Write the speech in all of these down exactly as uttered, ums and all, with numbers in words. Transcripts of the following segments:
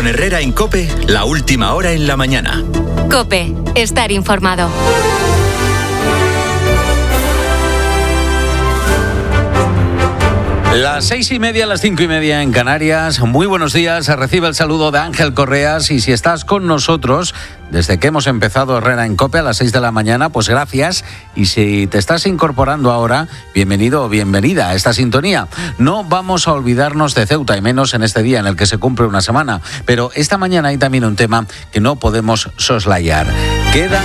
Con Herrera en COPE, la última hora en la mañana. COPE, estar informado. Las seis y media, las cinco y media en Canarias. Muy buenos días. Recibe el saludo de Ángel Correas. Y si estás con nosotros desde que hemos empezado Herrera en COPE a las seis de la mañana, pues gracias. Y si te estás incorporando ahora, bienvenido o bienvenida a esta sintonía. No vamos a olvidarnos de Ceuta, y menos en este día en el que se cumple una semana. Pero esta mañana hay también un tema que no podemos soslayar. Quedan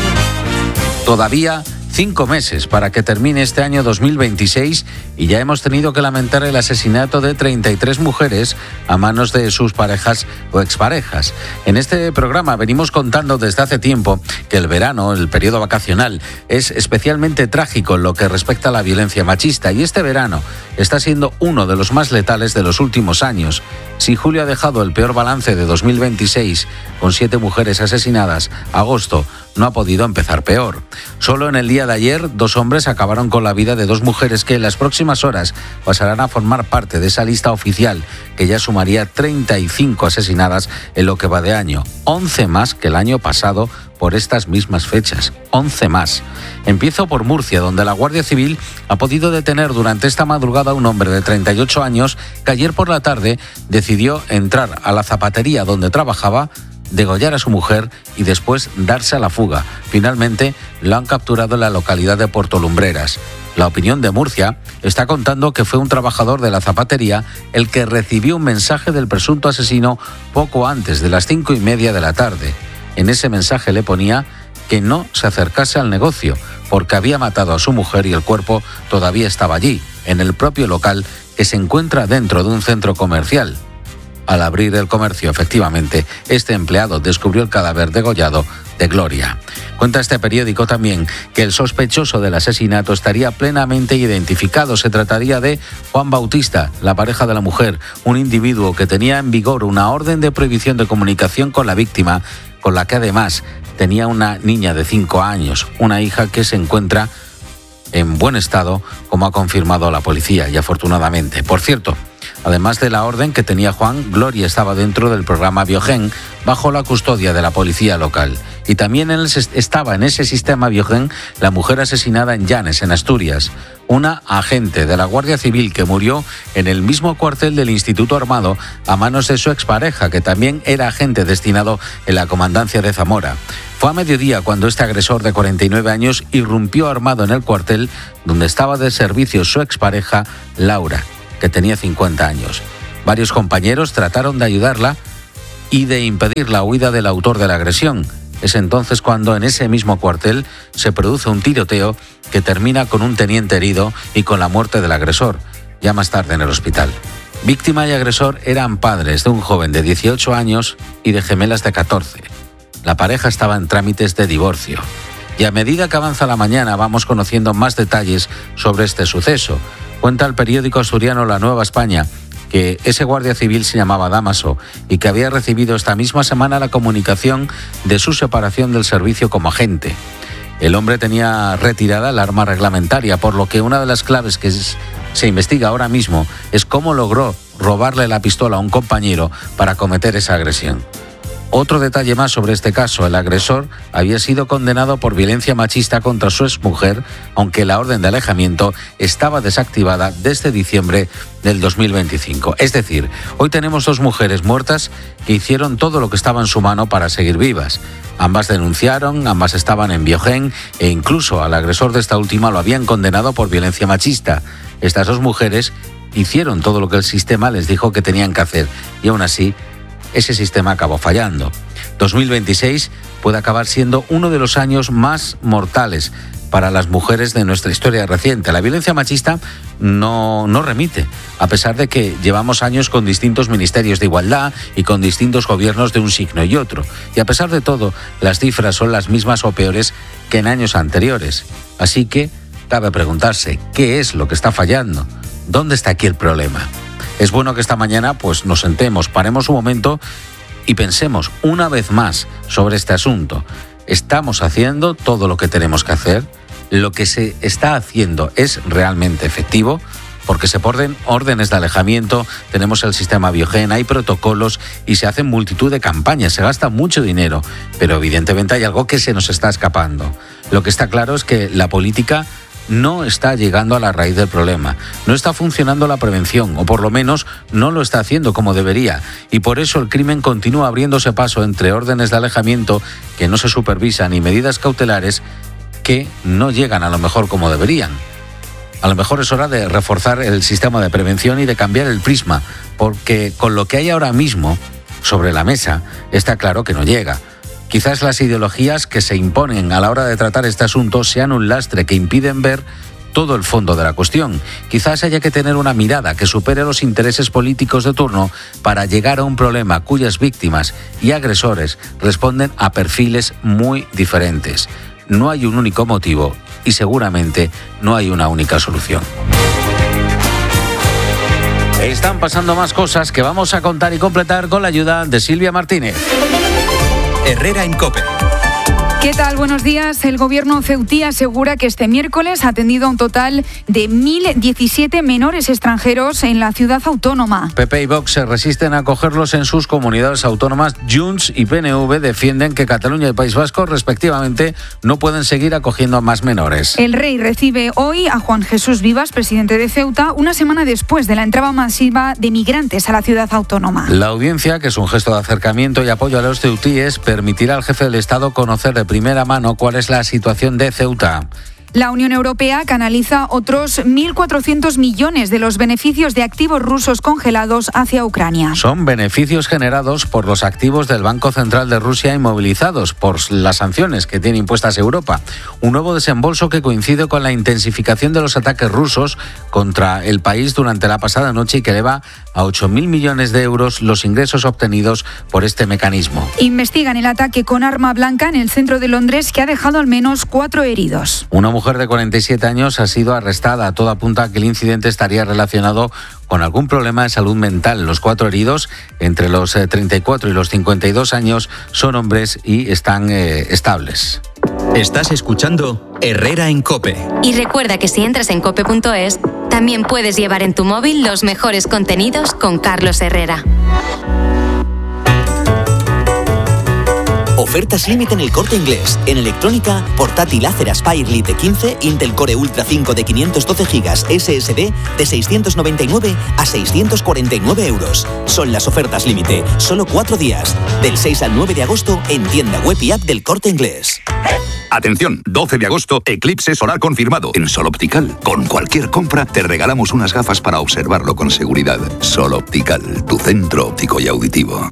todavía Cinco meses para que termine este año dos mil veintiséis y ya hemos tenido que lamentar el asesinato de treinta y tres mujeres a manos de sus parejas o exparejas. En este programa venimos contando desde hace tiempo que el verano, el periodo vacacional, es especialmente trágico en lo que respecta a la violencia machista, y este verano está siendo uno de los más letales de los últimos años. Si julio ha dejado el peor balance de dos mil veintiséis, con siete mujeres asesinadas, agosto no ha podido empezar peor. Solo en el día de ayer, dos hombres acabaron con la vida de dos mujeres que en las próximas horas pasarán a formar parte de esa lista oficial, que ya sumaría treinta y cinco asesinadas en lo que va de año, once más que el año pasado por estas mismas fechas, once más. Empiezo por Murcia, donde la Guardia Civil ha podido detener durante esta madrugada a un hombre de treinta y ocho años que ayer por la tarde decidió entrar a la zapatería donde trabajaba, degollar a su mujer y después darse a la fuga. Finalmente lo han capturado en la localidad de Puerto Lumbreras. La Opinión de Murcia está contando que fue un trabajador de la zapatería el que recibió un mensaje del presunto asesino poco antes de las cinco y media de la tarde. En ese mensaje le ponía que no se acercase al negocio porque había matado a su mujer y el cuerpo todavía estaba allí, en el propio local que se encuentra dentro de un centro comercial. Al abrir el comercio, efectivamente, este empleado descubrió el cadáver degollado de Gloria. Cuenta este periódico también que el sospechoso del asesinato estaría plenamente identificado. Se trataría de Juan Bautista, la pareja de la mujer, un individuo que tenía en vigor una orden de prohibición de comunicación con la víctima, con la que además tenía una niña de cinco años, una hija que se encuentra en buen estado, como ha confirmado la policía, y afortunadamente. Por cierto, además de la orden que tenía Juan, Gloria estaba dentro del programa Biogen, bajo la custodia de la policía local. Y también en el, estaba en ese sistema Biogen la mujer asesinada en Llanes, en Asturias, una agente de la Guardia Civil que murió en el mismo cuartel del Instituto Armado a manos de su expareja, que también era agente destinado en la comandancia de Zamora. Fue a mediodía cuando este agresor de cuarenta y nueve años irrumpió armado en el cuartel donde estaba de servicio su expareja, Laura, que tenía cincuenta años. Varios compañeros trataron de ayudarla y de impedir la huida del autor de la agresión. Es entonces cuando en ese mismo cuartel se produce un tiroteo que termina con un teniente herido y con la muerte del agresor, ya más tarde en el hospital. Víctima y agresor eran padres de un joven de dieciocho años y de gemelas de catorce. La pareja estaba en trámites de divorcio. Y a medida que avanza la mañana vamos conociendo más detalles sobre este suceso. Cuenta el periódico asturiano La Nueva España que ese guardia civil se llamaba Dámaso y que había recibido esta misma semana la comunicación de su separación del servicio como agente. El hombre tenía retirada el arma reglamentaria, por lo que una de las claves que se investiga ahora mismo es cómo logró robarle la pistola a un compañero para cometer esa agresión. Otro detalle más sobre este caso: el agresor había sido condenado por violencia machista contra su exmujer, aunque la orden de alejamiento estaba desactivada desde diciembre del dos mil veinticinco. Es decir, hoy tenemos dos mujeres muertas que hicieron todo lo que estaba en su mano para seguir vivas. Ambas denunciaron, ambas estaban en Biogen e incluso al agresor de esta última lo habían condenado por violencia machista. Estas dos mujeres hicieron todo lo que el sistema les dijo que tenían que hacer y aún así ese sistema acabó fallando. dos mil veintiséis puede acabar siendo uno de los años más mortales para las mujeres de nuestra historia reciente. La violencia machista no, no remite, a pesar de que llevamos años con distintos ministerios de igualdad y con distintos gobiernos de un signo y otro. Y a pesar de todo, las cifras son las mismas o peores que en años anteriores. Así que cabe preguntarse, ¿qué es lo que está fallando? ¿Dónde está aquí el problema? Es bueno que esta mañana pues nos sentemos, paremos un momento y pensemos una vez más sobre este asunto. ¿Estamos haciendo todo lo que tenemos que hacer? ¿Lo que se está haciendo es realmente efectivo? porque se ponen órdenes de alejamiento, tenemos el sistema Biogen, hay protocolos y se hacen multitud de campañas, se gasta mucho dinero, pero evidentemente hay algo que se nos está escapando. Lo que está claro es que la política no está llegando a la raíz del problema, no está funcionando la prevención, o por lo menos no lo está haciendo como debería, y por eso el crimen continúa abriéndose paso entre órdenes de alejamiento que no se supervisan y medidas cautelares que no llegan a lo mejor como deberían. A lo mejor es hora de reforzar el sistema de prevención y de cambiar el prisma, porque con lo que hay ahora mismo sobre la mesa está claro que no llega. Quizás las ideologías que se imponen a la hora de tratar este asunto sean un lastre que impiden ver todo el fondo de la cuestión. Quizás haya que tener una mirada que supere los intereses políticos de turno para llegar a un problema cuyas víctimas y agresores responden a perfiles muy diferentes. No hay un único motivo y seguramente no hay una única solución. Están pasando más cosas que vamos a contar y completar con la ayuda de Silvia Martínez. Herrera en COPE. ¿Qué tal? Buenos días. El gobierno ceutí asegura que este miércoles ha atendido a un total de mil diecisiete menores extranjeros en la ciudad autónoma. P P y Vox se resisten a acogerlos en sus comunidades autónomas. Junts y P N V defienden que Cataluña y País Vasco, respectivamente, no pueden seguir acogiendo a más menores. El rey recibe hoy a Juan Jesús Vivas, presidente de Ceuta, una semana después de la entrada masiva de migrantes a la ciudad autónoma. La audiencia, que es un gesto de acercamiento y apoyo a los ceutíes, permitirá al jefe del Estado conocer de primera mano cuál es la situación de Ceuta. La Unión Europea canaliza otros mil cuatrocientos millones de los beneficios de activos rusos congelados hacia Ucrania. Son beneficios generados por los activos del Banco Central de Rusia inmovilizados por las sanciones que tiene impuestas Europa. Un nuevo desembolso que coincide con la intensificación de los ataques rusos contra el país durante la pasada noche y que eleva a ocho mil millones de euros los ingresos obtenidos por este mecanismo. Investigan el ataque con arma blanca en el centro de Londres que ha dejado al menos cuatro heridos. Una mujer de cuarenta y siete años ha sido arrestada. Todo apunta a que el incidente estaría relacionado con algún problema de salud mental. Los cuatro heridos, entre los treinta y cuatro y los cincuenta y dos años, son hombres y están eh, estables. Estás escuchando Herrera en COPE. Y recuerda que si entras en cope punto es, también puedes llevar en tu móvil los mejores contenidos con Carlos Herrera. Ofertas límite en El Corte Inglés. En electrónica, portátil Acer Aspire Lite quince, Intel Core Ultra cinco de quinientos doce gigas S S D de seiscientos noventa y nueve a seiscientos cuarenta y nueve euros. Son las ofertas límite, solo cuatro días. Del seis al nueve de agosto en tienda web y app del Corte Inglés. Atención, doce de agosto, eclipse solar confirmado. En Sol Optical, con cualquier compra, te regalamos unas gafas para observarlo con seguridad. Sol Optical, tu centro óptico y auditivo.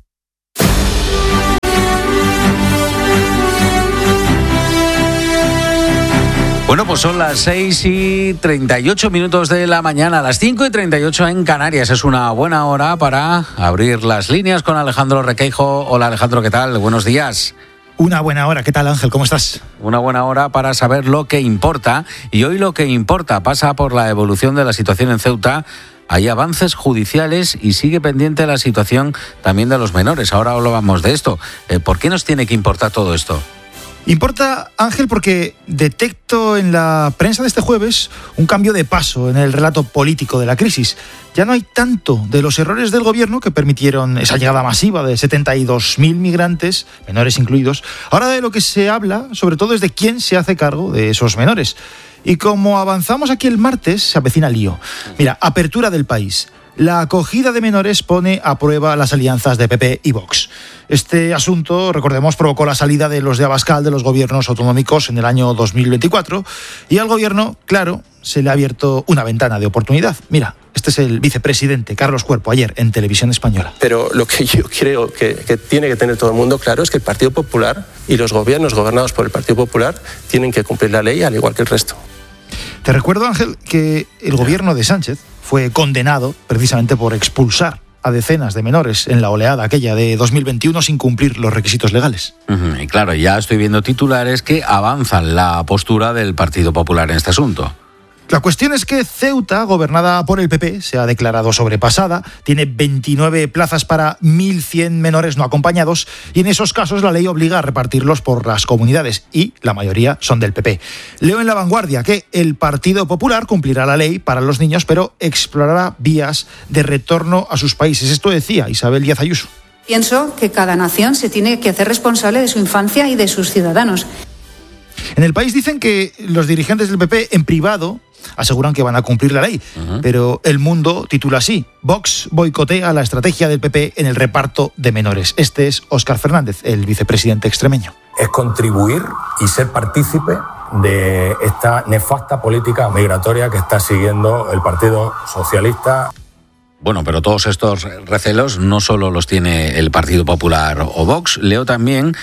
Bueno, pues son las seis y treinta y ocho minutos de la mañana, las cinco y treinta y ocho en Canarias. Es una buena hora para abrir las líneas con Alejandro Requeijo. Hola Alejandro, ¿qué tal? Buenos días. Una buena hora. ¿Qué tal, Ángel? ¿Cómo estás? Una buena hora para saber lo que importa. Y hoy lo que importa pasa por la evolución de la situación en Ceuta. Hay avances judiciales y sigue pendiente la situación también de los menores. Ahora hablábamos de esto. Eh, ¿Por qué nos tiene que importar todo esto? Importa, Ángel, porque detecto en la prensa de este jueves un cambio de paso en el relato político de la crisis. Ya no hay tanto de los errores del gobierno que permitieron esa llegada masiva de setenta y dos mil migrantes, menores incluidos. Ahora de lo que se habla, sobre todo, es de quién se hace cargo de esos menores. Y como avanzamos aquí el martes, se avecina lío. Mira, apertura del país. La acogida de menores pone a prueba las alianzas de P P y Vox. Este asunto, recordemos, provocó la salida de los de Abascal de los gobiernos autonómicos en el año dos mil veinticuatro y al gobierno, claro, se le ha abierto una ventana de oportunidad. Mira, este es el vicepresidente Carlos Cuerpo ayer en Televisión Española. Pero lo que yo creo que, que tiene que tener todo el mundo claro es que el Partido Popular y los gobiernos gobernados por el Partido Popular tienen que cumplir la ley al igual que el resto. Te recuerdo, Ángel, que el gobierno de Sánchez fue condenado precisamente por expulsar a decenas de menores en la oleada aquella de dos mil veintiuno sin cumplir los requisitos legales. Uh-huh. Y claro, ya estoy viendo titulares que avanzan la postura del Partido Popular en este asunto. La cuestión es que Ceuta, gobernada por el P P, se ha declarado sobrepasada, tiene veintinueve plazas para mil cien menores no acompañados y en esos casos la ley obliga a repartirlos por las comunidades y la mayoría son del P P. Leo en La Vanguardia que el Partido Popular cumplirá la ley para los niños, pero explorará vías de retorno a sus países. Esto decía Isabel Díaz Ayuso. Pienso que cada nación se tiene que hacer responsable de su infancia y de sus ciudadanos. En El País dicen que los dirigentes del P P en privado aseguran que van a cumplir la ley, uh-huh. pero El Mundo titula así: Vox boicotea la estrategia del P P en el reparto de menores. Este es Óscar Fernández, el vicepresidente extremeño. Es contribuir y ser partícipe de esta nefasta política migratoria que está siguiendo el Partido Socialista. Bueno, pero todos estos recelos no solo los tiene el Partido Popular o Vox. Leo también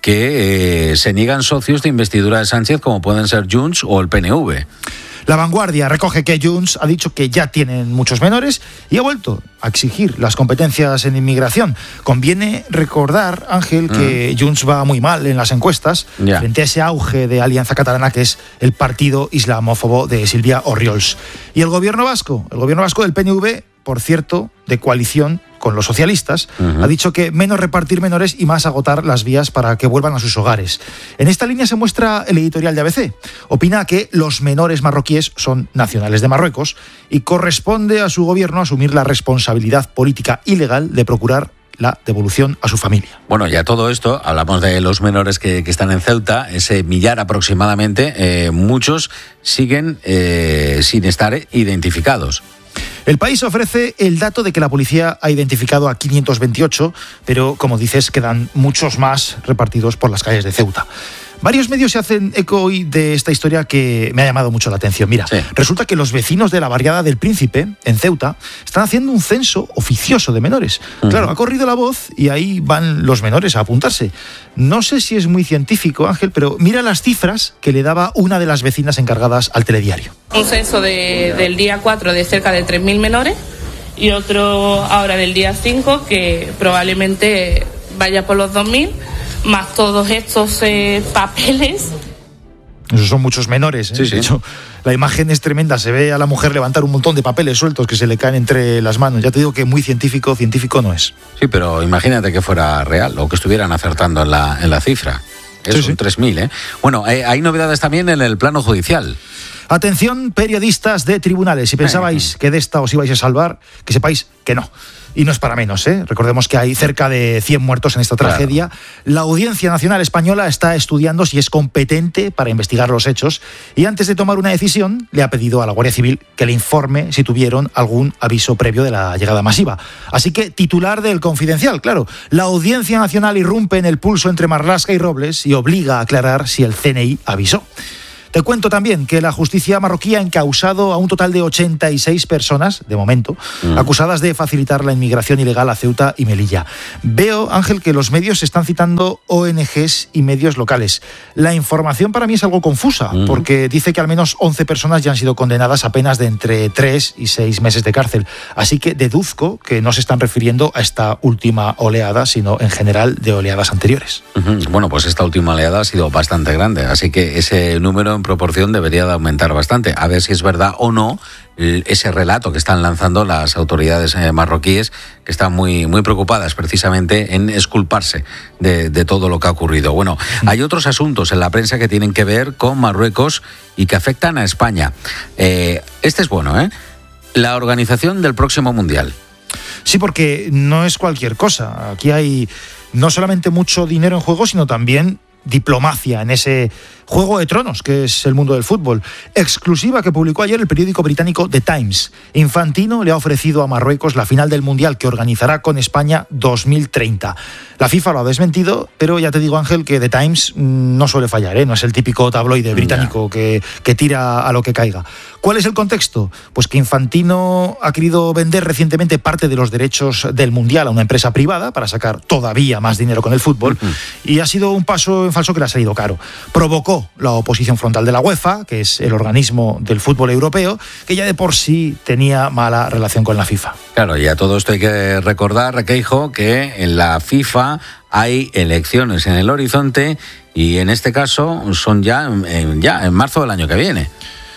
que eh, se niegan socios de investidura de Sánchez como pueden ser Junts o el P N V. La Vanguardia recoge que Junts ha dicho que ya tienen muchos menores y ha vuelto a exigir las competencias en inmigración. Conviene recordar, Ángel, que mm. Junts va muy mal en las encuestas yeah. frente a ese auge de Alianza Catalana que es el partido islamófobo de Sílvia Orriols. Y el gobierno vasco, el gobierno vasco del P N V, por cierto, de coalición con los socialistas, uh-huh. ha dicho que menos repartir menores y más agotar las vías para que vuelvan a sus hogares. En esta línea se muestra el editorial de A B C. Opina que los menores marroquíes son nacionales de Marruecos y corresponde a su gobierno asumir la responsabilidad política y legal de procurar la devolución a su familia. Bueno, ya todo esto, hablamos de los menores que, que están en Ceuta, ese millar aproximadamente, eh, muchos siguen eh, sin estar identificados. El País ofrece el dato de que la policía ha identificado a quinientos veintiocho, pero, como dices, quedan muchos más repartidos por las calles de Ceuta. Varios medios se hacen eco hoy de esta historia que me ha llamado mucho la atención. Mira, sí. resulta que los vecinos de la barriada del Príncipe, en Ceuta, están haciendo un censo oficioso de menores. Uh-huh. Claro, ha corrido la voz y ahí van los menores a apuntarse. No sé si es muy científico, Ángel, pero mira las cifras que le daba una de las vecinas encargadas al telediario. Un censo de, del día cuatro de cerca de tres mil menores y otro ahora del día cinco que probablemente vaya por los dos mil. Más todos estos eh, papeles. Esos son muchos menores, ¿eh? Sí, sí. De hecho, la imagen es tremenda. Se ve a la mujer levantar un montón de papeles sueltos que se le caen entre las manos. Ya te digo que muy científico, científico no es. Sí, pero imagínate que fuera real o que estuvieran acertando en la, en la cifra. Es sí, un sí. tres mil, ¿eh? Bueno, eh, hay novedades también en el plano judicial. Atención, periodistas de tribunales. Si pensabais que de esta os ibais a salvar, que sepáis que no. Y no es para menos, ¿eh? Recordemos que hay cerca de cien muertos en esta tragedia. Claro. La Audiencia Nacional Española está estudiando si es competente para investigar los hechos y antes de tomar una decisión le ha pedido a la Guardia Civil que le informe si tuvieron algún aviso previo de la llegada masiva. Así que, titular del Confidencial, claro, la Audiencia Nacional irrumpe en el pulso entre Marlaska y Robles y obliga a aclarar si el C N I avisó. Te cuento también que la justicia marroquí ha encausado a un total de ochenta y seis personas, de momento, mm. acusadas de facilitar la inmigración ilegal a Ceuta y Melilla. Veo, Ángel, que los medios están citando O N Ges y medios locales. La información para mí es algo confusa, mm. porque dice que al menos once personas ya han sido condenadas a penas de entre tres y seis meses de cárcel. Así que deduzco que no se están refiriendo a esta última oleada, sino en general de oleadas anteriores. Mm-hmm. Bueno, pues esta última oleada ha sido bastante grande, así que ese número en proporción debería de aumentar bastante. A ver si es verdad o no ese relato que están lanzando las autoridades marroquíes, que están muy, muy preocupadas precisamente en exculparse de, de todo lo que ha ocurrido. Bueno, hay otros asuntos en la prensa que tienen que ver con Marruecos y que afectan a España. Eh, este es bueno, ¿eh? La organización del próximo Mundial. Sí, porque no es cualquier cosa. Aquí hay no solamente mucho dinero en juego, sino también diplomacia en ese Juego de Tronos, que es el mundo del fútbol. Exclusiva que publicó ayer el periódico británico The Times. Infantino le ha ofrecido a Marruecos la final del Mundial que organizará con España dos mil treinta. La FIFA lo ha desmentido, pero ya te digo, Ángel, que The Times no suele fallar, ¿eh? No es el típico tabloide británico que, que tira a lo que caiga. ¿Cuál es el contexto? Pues que Infantino ha querido vender recientemente parte de los derechos del Mundial a una empresa privada para sacar todavía más dinero con el fútbol, uh-huh. y ha sido un paso en falso que le ha salido caro. Provocó la oposición frontal de la UEFA, que es el organismo del fútbol europeo, que ya de por sí tenía mala relación con la FIFA. Claro, y a todo esto hay que recordar, Requeijo, que en la FIFA hay elecciones en el horizonte y en este caso son ya en, ya en marzo del año que viene.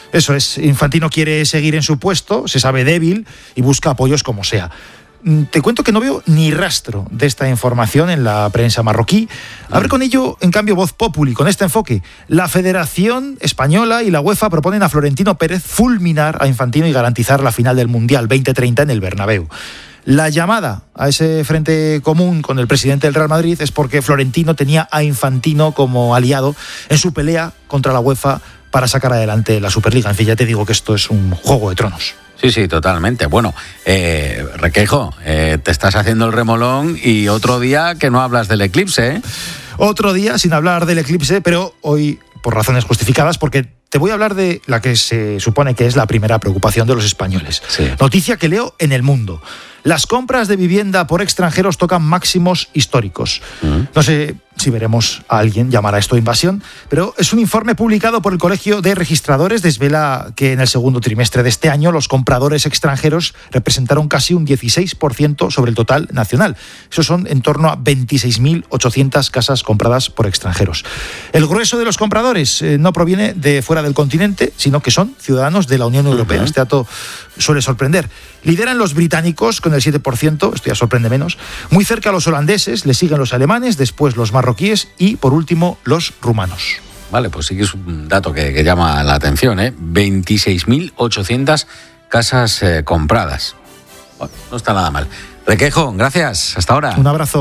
Eso es, Infantino quiere seguir en su puesto, se sabe débil y busca apoyos como sea. Te cuento que no veo ni rastro de esta información en la prensa marroquí. A ver con ello, en cambio, Voz Populi, con este enfoque. La Federación Española y la UEFA proponen a Florentino Pérez fulminar a Infantino y garantizar la final del Mundial veinte treinta en el Bernabéu. La llamada a ese frente común con el presidente del Real Madrid es porque Florentino tenía a Infantino como aliado en su pelea contra la UEFA para sacar adelante la Superliga. En fin, ya te digo que esto es un juego de tronos. Sí, sí, totalmente. Bueno, eh, Requeijo, eh, te estás haciendo el remolón y otro día que no hablas del eclipse, ¿eh? Otro día sin hablar del eclipse, pero hoy por razones justificadas, porque te voy a hablar de la que se supone que es la primera preocupación de los españoles. Sí. Noticia que leo en El Mundo. Las compras de vivienda por extranjeros tocan máximos históricos. Mm. No sé si veremos a alguien llamar a esto invasión, pero es un informe publicado por el Colegio de Registradores, desvela que en el segundo trimestre de este año los compradores extranjeros representaron casi un dieciséis por ciento sobre el total nacional. Eso son en torno a veintiséis mil ochocientas casas compradas por extranjeros. El grueso de los compradores eh, no proviene de fuera del continente, sino que son ciudadanos de la Unión Europea. Uh-huh. Este dato suele sorprender. Lideran los británicos con el siete por ciento, esto ya sorprende menos. Muy cerca los holandeses, le siguen los alemanes, después los marroquíes y, por último, los rumanos. Vale, pues sí que es un dato que, que llama la atención, ¿eh? veintiséis mil ochocientas casas eh, compradas. Bueno, no está nada mal. Requeijo, gracias. Hasta ahora. Un abrazo.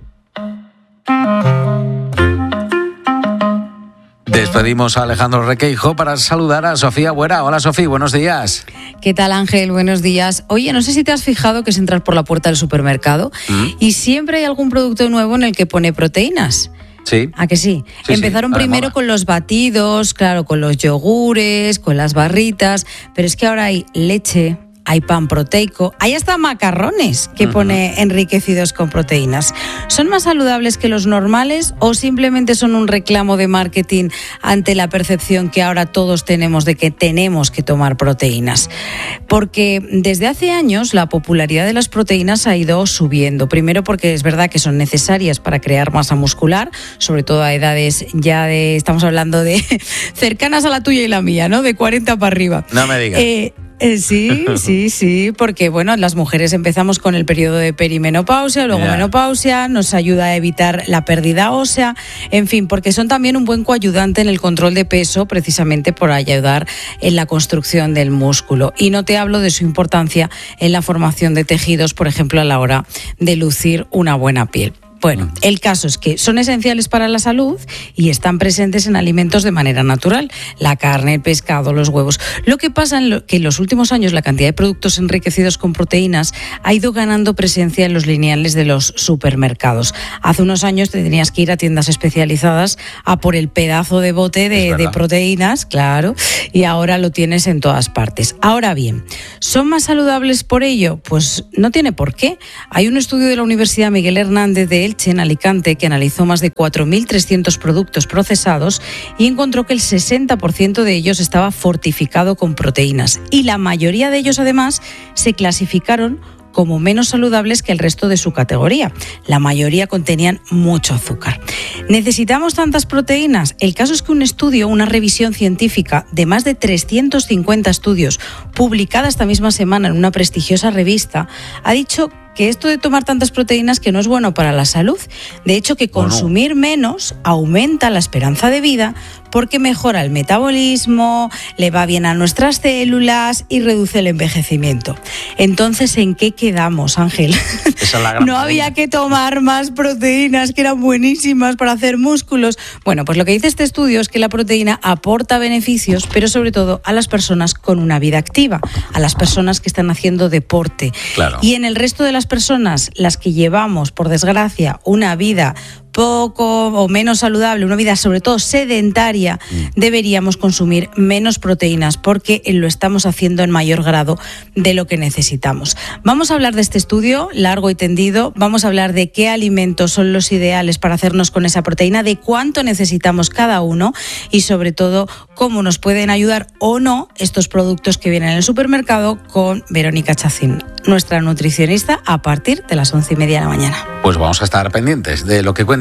Despedimos a Alejandro Requeijo para saludar a Sofía Buera. Hola, Sofía, buenos días. ¿Qué tal, Ángel? Buenos días. Oye, no sé si te has fijado que es entrar por la puerta del supermercado ¿Mm? y siempre hay algún producto nuevo en el que pone proteínas. Sí. ¿A que sí? sí Empezaron sí, primero con los batidos, claro, con los yogures, con las barritas, pero es que ahora hay leche, hay pan proteico, hay hasta macarrones que uh-huh. pone enriquecidos con proteínas. ¿Son más saludables que los normales o simplemente son un reclamo de marketing ante la percepción que ahora todos tenemos de que tenemos que tomar proteínas? Porque desde hace años la popularidad de las proteínas ha ido subiendo. Primero porque es verdad que son necesarias para crear masa muscular, sobre todo a edades ya de, estamos hablando de cercanas a la tuya y la mía, ¿no? De cuarenta para arriba. No me digas. Eh, Eh, sí, sí, sí, porque bueno, las mujeres empezamos con el periodo de perimenopausia, luego yeah. menopausia, nos ayuda a evitar la pérdida ósea, en fin, porque son también un buen coayudante en el control de peso, precisamente por ayudar en la construcción del músculo. Y no te hablo de su importancia en la formación de tejidos, por ejemplo, a la hora de lucir una buena piel. Bueno, el caso es que son esenciales para la salud y están presentes en alimentos de manera natural, la carne, el pescado, los huevos. Lo que pasa es que en los últimos años la cantidad de productos enriquecidos con proteínas ha ido ganando presencia en los lineales de los supermercados. Hace unos años te tenías que ir a tiendas especializadas a por el pedazo de bote de, de proteínas, claro, y ahora lo tienes en todas partes. Ahora bien, ¿son más saludables por ello? Pues no tiene por qué. Hay un estudio de la Universidad Miguel Hernández de en Alicante, que analizó más de cuatro mil trescientos productos procesados y encontró que el sesenta por ciento de ellos estaba fortificado con proteínas y la mayoría de ellos además se clasificaron como menos saludables que el resto de su categoría. La mayoría contenían mucho azúcar. ¿Necesitamos tantas proteínas? El caso es que un estudio, una revisión científica de más de trescientos cincuenta estudios, publicada esta misma semana en una prestigiosa revista, ha dicho que esto de tomar tantas proteínas que no es bueno para la salud. De hecho, que consumir menos aumenta la esperanza de vida porque mejora el metabolismo, le va bien a nuestras células y reduce el envejecimiento. Entonces, ¿en qué quedamos, Ángel? Esa es la gran no había que tomar más proteínas que eran buenísimas para hacer músculos. Bueno, pues lo que dice este estudio es que la proteína aporta beneficios, pero sobre todo a las personas con una vida activa, a las personas que están haciendo deporte. Claro. Y en el resto de las personas, las que llevamos, por desgracia, una vida poco o menos saludable, una vida sobre todo sedentaria, mm. deberíamos consumir menos proteínas porque lo estamos haciendo en mayor grado de lo que necesitamos. Vamos a hablar de este estudio largo y tendido, vamos a hablar de qué alimentos son los ideales para hacernos con esa proteína, de cuánto necesitamos cada uno y sobre todo cómo nos pueden ayudar o no estos productos que vienen en el supermercado con Verónica Chacín, nuestra nutricionista, a partir de las once y media de la mañana. Pues vamos a estar pendientes de lo que cuenta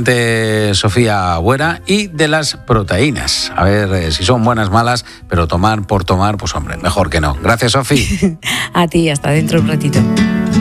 precisamente Sofía Buera, y de las proteínas. A ver eh, si son buenas, malas, pero tomar por tomar, pues hombre, mejor que no. Gracias, Sofi. A ti, hasta dentro de un ratito.